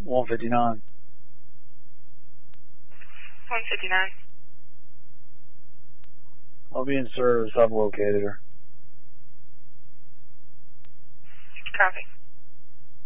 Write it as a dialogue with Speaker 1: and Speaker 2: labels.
Speaker 1: 159.
Speaker 2: 159.
Speaker 1: I'll be in service. I've located her.
Speaker 2: Copy.